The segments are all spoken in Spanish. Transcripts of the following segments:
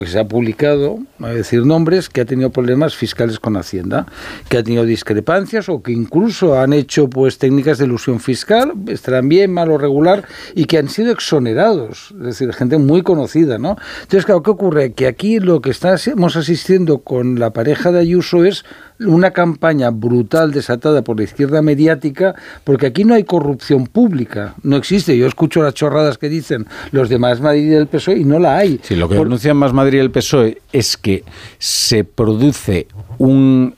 Se ha publicado, a decir nombres, que ha tenido problemas fiscales con Hacienda, que ha tenido discrepancias o que incluso han hecho pues técnicas de elusión fiscal, estarán bien, mal o regular, y que han sido exonerados, es decir, gente muy conocida, ¿no? Entonces, claro, ¿qué ocurre? Que aquí lo que estamos asistiendo con la pareja de Ayuso es una campaña brutal desatada por la izquierda mediática, porque aquí no hay corrupción pública, no existe. Yo escucho las chorradas que dicen los de Más Madrid y del PSOE y no la hay. Sí, lo que anuncian Más Madrid y el PSOE es que se produce un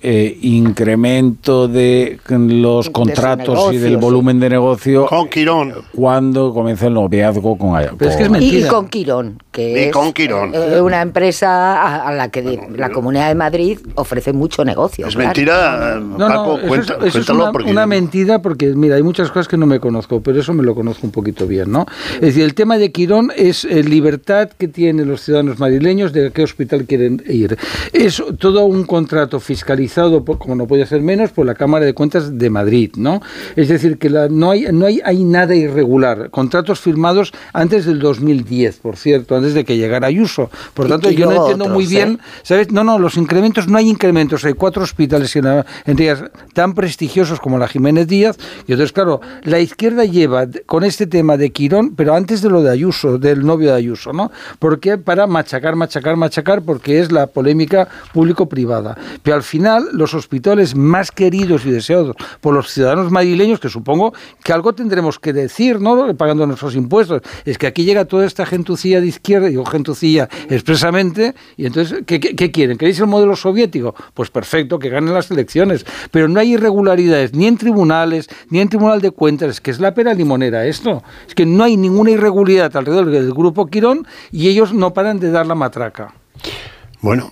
incremento de los contratos y del volumen de negocio con Quirón cuando comienza el noviazgo con Ayuso. Pero es que es mentira. Y con Quirón, que es una empresa a la que la Comunidad de Madrid ofrece mucho negocio. Es mentira, Paco, eso es porque... una mentira, porque mira, hay muchas cosas que no me conozco, pero eso me lo conozco un poquito bien, ¿no? Es decir, el tema de Quirón es libertad que tienen los ciudadanos madrileños de a qué hospital quieren ir. Es todo un contrato fiscalizado, como no puede ser menos, por la Cámara de Cuentas de Madrid, ¿no? Es decir, que no hay nada irregular. Contratos firmados antes del 2010, por cierto, antes de que llegara Ayuso. Por tanto, yo no entiendo muy bien, ¿sabes? No, los incrementos, no hay incrementos, hay 4 hospitales en ellas tan prestigiosos como la Jiménez Díaz, y entonces, claro, la izquierda lleva con este tema de Quirón, pero antes de lo de Ayuso, del novio de Ayuso, ¿no? Porque para machacar, porque es la polémica público-privada. Pero al final, los hospitales más queridos y deseados por los ciudadanos madrileños, que supongo que algo tendremos que decir, ¿no? Pagando nuestros impuestos, es que aquí llega toda esta gentucilla de izquierda, digo gentucilla expresamente, y entonces, ¿qué quieren? ¿Queréis el modelo soviético? Pues perfecto, que ganen las elecciones, pero no hay irregularidades ni en tribunales, ni en Tribunal de Cuentas, es que es la pera limonera esto, es que no hay ninguna irregularidad alrededor del grupo Quirón y ellos no paran de dar la matraca. Bueno,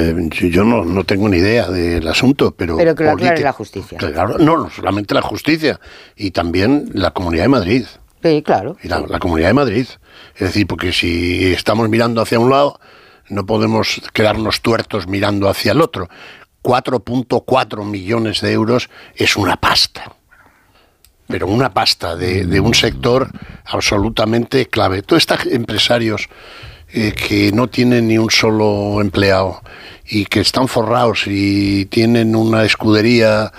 yo no tengo ni idea del asunto, pero que lo aclare la justicia. Claro, no solamente la justicia, y también la Comunidad de Madrid. Sí, claro. Y la Comunidad de Madrid. Es decir, porque si estamos mirando hacia un lado, no podemos quedarnos tuertos mirando hacia el otro. 4.4 millones de euros es una pasta, pero una pasta de un sector absolutamente clave. Todos estos empresarios que no tienen ni un solo empleado y que están forrados y tienen una escudería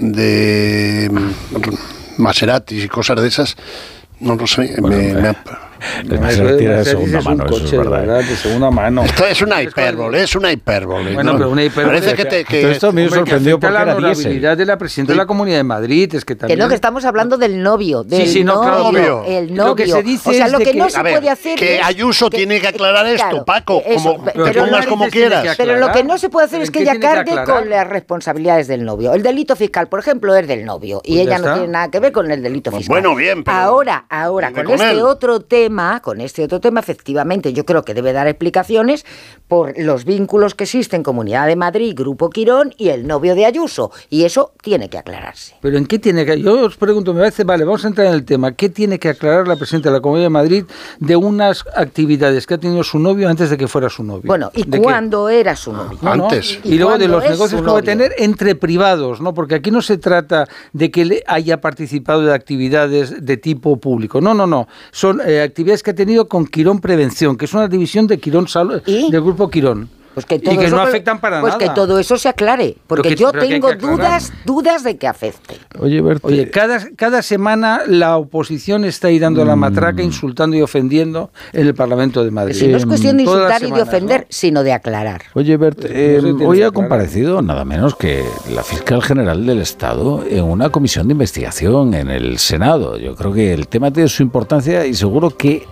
de Maseratis y cosas de esas, no lo sé, bueno, de segunda mano, eso es verdad. De segunda mano. Esto es una hipérbole. Bueno, ¿no? pero una hipérbole. Parece que esto me sorprendió porque la era honorabilidad de la presidenta de la Comunidad de Madrid, es que también... Que no, que estamos hablando del novio, claro. El novio. Lo que se dice, o sea, es lo que no que, se puede hacer que es... Ayuso tiene que aclarar esto, claro, Paco, te pongas como quieras. Pero lo que no se puede hacer es que ella cargue con las responsabilidades del novio. El delito fiscal, por ejemplo, es del novio, y ella no tiene nada que ver con el delito fiscal. Bueno, bien, pero... Ahora, con este otro tema, efectivamente, yo creo que debe dar explicaciones por los vínculos que existen Comunidad de Madrid, Grupo Quirón y el novio de Ayuso, y eso tiene que aclararse. ¿Pero en qué tiene que...? Yo os pregunto, me parece, vale, vamos a entrar en el tema. ¿Qué tiene que aclarar la presidenta de la Comunidad de Madrid de unas actividades que ha tenido su novio antes de que fuera su novio? Bueno, ¿y cuándo era su novio? Antes. Y luego de los negocios que puede tener entre privados, ¿no? Porque aquí no se trata de que él haya participado de actividades de tipo público. No. Son actividades que ha tenido con Quirón Prevención, que es una división de Quirón del Grupo Quirón. Pues que y que no afectan para nada. Pues que todo eso se aclare, porque yo tengo dudas de que afecte. Oye, cada semana la oposición está ahí dando la matraca, insultando y ofendiendo en el Parlamento de Madrid. Si no es cuestión de insultar y de ofender, ¿no? Sino de aclarar. Oye, Bert, hoy ha comparecido nada menos que la fiscal general del Estado en una comisión de investigación en el Senado. Yo creo que el tema tiene su importancia y seguro que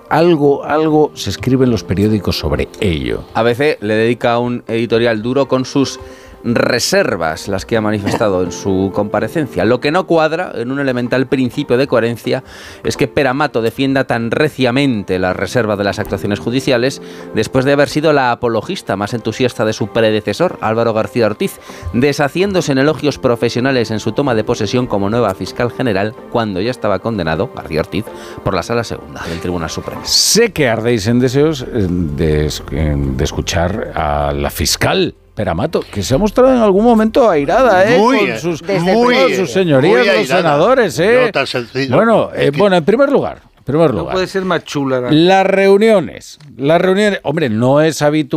algo se escribe en los periódicos sobre ello. ABC le dedica un editorial duro con sus reservas, las que ha manifestado en su comparecencia. Lo que no cuadra, en un elemental principio de coherencia, es que Pere Mato defienda tan reciamente la reserva de las actuaciones judiciales después de haber sido la apologista más entusiasta de su predecesor, Álvaro García Ortiz, deshaciéndose en elogios profesionales en su toma de posesión como nueva fiscal general cuando ya estaba condenado, García Ortiz, por la Sala Segunda del Tribunal Supremo. Sé que ardéis en deseos de escuchar a la fiscal Pere Mato, que se ha mostrado en algún momento airada, con sus señorías, los senadores, No tan sencillo. Bueno, en primer lugar, primer lugar. No puede ser más chula. Las reuniones. Hombre, no es habitual